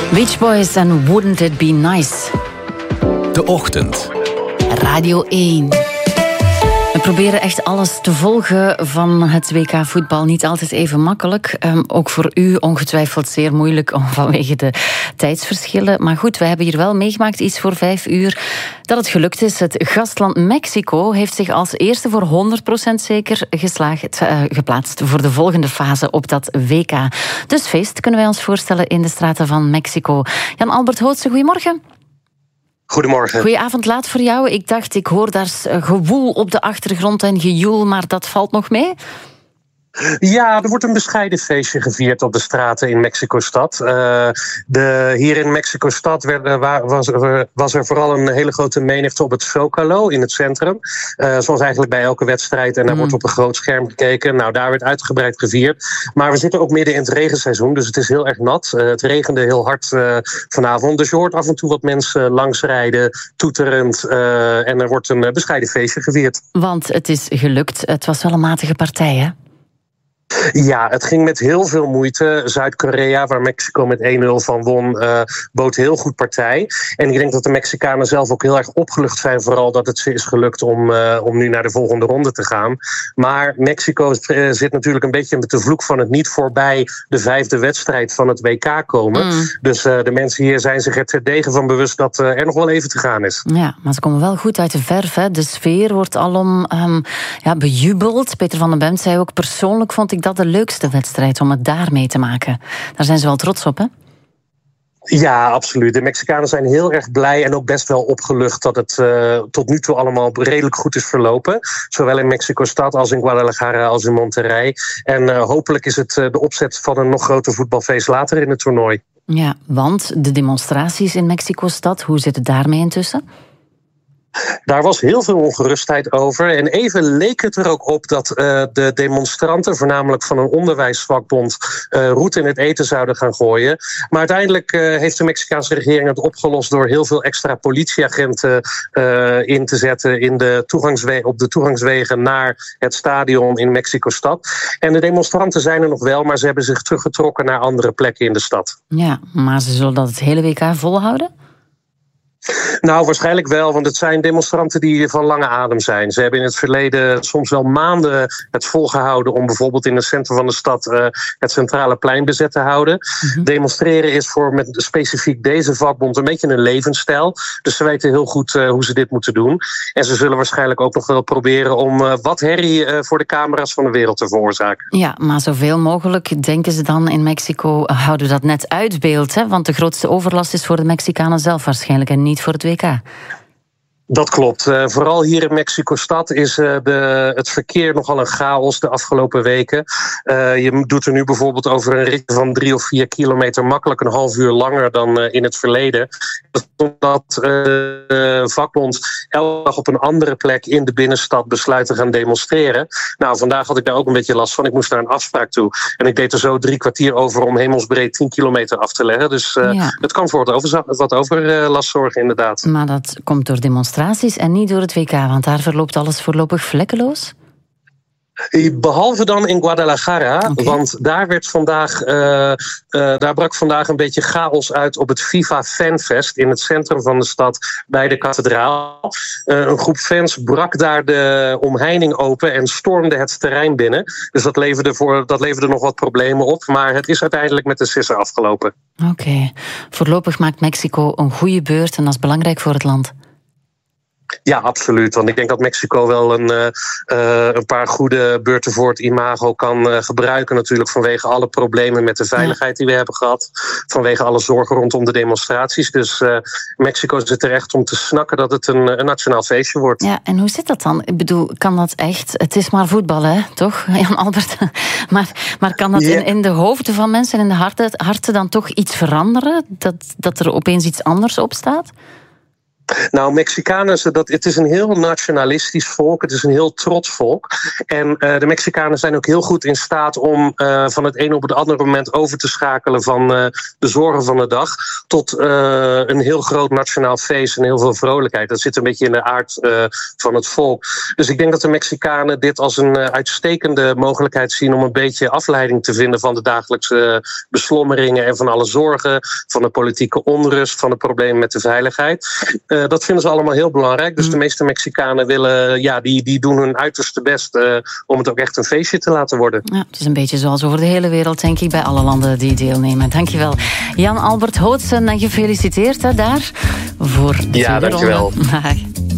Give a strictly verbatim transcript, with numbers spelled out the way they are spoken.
Beach Boys en Wouldn't It Be Nice. De Ochtend. Radio één. We proberen echt alles te volgen van het W K voetbal. Niet altijd even makkelijk. Um, ook voor u ongetwijfeld zeer moeilijk om, vanwege de tijdsverschillen. Maar goed, we hebben hier wel meegemaakt, iets voor vijf uur, dat het gelukt is. Het gastland Mexico heeft zich als eerste voor honderd procent zeker geslaagd, uh, geplaatst voor de volgende fase op dat W K. Dus feest kunnen wij ons voorstellen in de straten van Mexico. Jan-Albert Hootse, goedemorgen. Goedemorgen. Goedenavond, laat voor jou. Ik dacht, ik hoor daar gewoel op de achtergrond en gejoel, maar dat valt nog mee? Ja, er wordt een bescheiden feestje gevierd op de straten in Mexico-stad. Uh, de, hier in Mexico-stad was, was er vooral een hele grote menigte op het Zócalo in het centrum. Uh, zoals eigenlijk bij elke wedstrijd. En daar mm. wordt op een groot scherm gekeken. Nou, daar werd uitgebreid gevierd. Maar we zitten ook midden in het regenseizoen, dus het is heel erg nat. Uh, het regende heel hard uh, vanavond. Dus je hoort af en toe wat mensen langsrijden, toeterend. Uh, en er wordt een bescheiden feestje gevierd. Want het is gelukt. Het was wel een matige partij, hè? Ja, het ging met heel veel moeite. Zuid-Korea, waar Mexico met één nul van won, uh, bood heel goed partij. En ik denk dat de Mexicanen zelf ook heel erg opgelucht zijn, vooral dat het ze is gelukt om, uh, om nu naar de volgende ronde te gaan. Maar Mexico uh, zit natuurlijk een beetje met de vloek van het niet voorbij de vijfde wedstrijd van het W K komen. Mm. Dus uh, de mensen hier zijn zich er terdege van bewust dat uh, er nog wel even te gaan is. Ja, maar ze komen wel goed uit de verf, hè. De sfeer wordt alom um, ja, bejubeld. Peter van den Bemt zei ook, persoonlijk vond ik dat de leukste wedstrijd om het daar mee te maken. Daar zijn ze wel trots op, hè? Ja, absoluut. De Mexicanen zijn heel erg blij en ook best wel opgelucht dat het uh, tot nu toe allemaal redelijk goed is verlopen. Zowel in Mexico-stad als in Guadalajara als in Monterrey. En uh, hopelijk is het uh, de opzet van een nog groter voetbalfeest later in het toernooi. Ja, want de demonstraties in Mexico-stad, hoe zit het daarmee intussen? Daar was heel veel ongerustheid over. En even leek het er ook op dat uh, de demonstranten, voornamelijk van een onderwijsvakbond, uh, roet in het eten zouden gaan gooien. Maar uiteindelijk uh, heeft de Mexicaanse regering het opgelost door heel veel extra politieagenten uh, in te zetten in de toegangswe- op de toegangswegen naar het stadion in Mexico-stad. En de demonstranten zijn er nog wel, maar ze hebben zich teruggetrokken naar andere plekken in de stad. Ja, maar ze zullen dat het hele W K volhouden? Nou, waarschijnlijk wel, want het zijn demonstranten die van lange adem zijn. Ze hebben in het verleden soms wel maanden het volgehouden om bijvoorbeeld in het centrum van de stad uh, het centrale plein bezet te houden. Mm-hmm. Demonstreren is voor met specifiek deze vakbond een beetje een levensstijl. Dus ze weten heel goed uh, hoe ze dit moeten doen. En ze zullen waarschijnlijk ook nog wel proberen om uh, wat herrie uh, voor de camera's van de wereld te veroorzaken. Ja, maar zoveel mogelijk, denken ze dan in Mexico, houden we dat net uit beeld, hè? Want de grootste overlast is voor de Mexicanen zelf waarschijnlijk en niet voor het W K. Dat klopt. Uh, vooral hier in Mexico-stad is uh, de, het verkeer nogal een chaos de afgelopen weken. Uh, je doet er nu bijvoorbeeld over een rit van drie of vier kilometer makkelijk een half uur langer dan uh, in het verleden. Omdat uh, de vakbond elke dag op een andere plek in de binnenstad besluit te gaan demonstreren. Nou, vandaag had ik daar ook een beetje last van. Ik moest naar een afspraak toe. En ik deed er zo drie kwartier over om hemelsbreed tien kilometer af te leggen. Dus uh, ja. Het kan voor wat, over, wat overlast uh, zorgen, inderdaad. Maar dat komt door demonstraties en niet door het W K, want daar verloopt alles voorlopig vlekkeloos? Behalve dan in Guadalajara, okay. Want daar werd vandaag, uh, uh, daar brak vandaag een beetje chaos uit op het FIFA Fanfest in het centrum van de stad bij de kathedraal. Uh, een groep fans brak daar de omheining open en stormde het terrein binnen. Dus dat leverde, voor, dat leverde nog wat problemen op, maar het is uiteindelijk met de sisser afgelopen. Oké, okay. Voorlopig maakt Mexico een goede beurt en dat is belangrijk voor het land. Ja, absoluut. Want ik denk dat Mexico wel een, uh, een paar goede beurten voor het imago kan uh, gebruiken. Natuurlijk vanwege alle problemen met de veiligheid die we hebben gehad. Vanwege alle zorgen rondom de demonstraties. Dus uh, Mexico zit er echt om te snakken dat het een, een nationaal feestje wordt. Ja, en hoe zit dat dan? Ik bedoel, kan dat echt... Het is maar voetbal, hè? Toch, Jan-Albert? maar, maar kan dat yeah. in, in de hoofden van mensen en in de harten, harten dan toch iets veranderen? Dat, dat er opeens iets anders op staat? Nou, Mexicanen, dat, het is een heel nationalistisch volk. Het is een heel trots volk. En uh, de Mexicanen zijn ook heel goed in staat om uh, van het ene op het andere moment over te schakelen van uh, de zorgen van de dag tot uh, een heel groot nationaal feest en heel veel vrolijkheid. Dat zit een beetje in de aard uh, van het volk. Dus ik denk dat de Mexicanen dit als een uh, uitstekende mogelijkheid zien om een beetje afleiding te vinden van de dagelijkse beslommeringen en van alle zorgen, van de politieke onrust, van de problemen met de veiligheid. Uh, dat vinden ze allemaal heel belangrijk. Dus de meeste Mexicanen willen, ja, die, die doen hun uiterste best uh, om het ook echt een feestje te laten worden. Ja, het is een beetje zoals over de hele wereld, denk ik, bij alle landen die deelnemen. Dankjewel. Jan Albert Hootsen, en gefeliciteerd hè, daar voor de ja, dankjewel. ronde.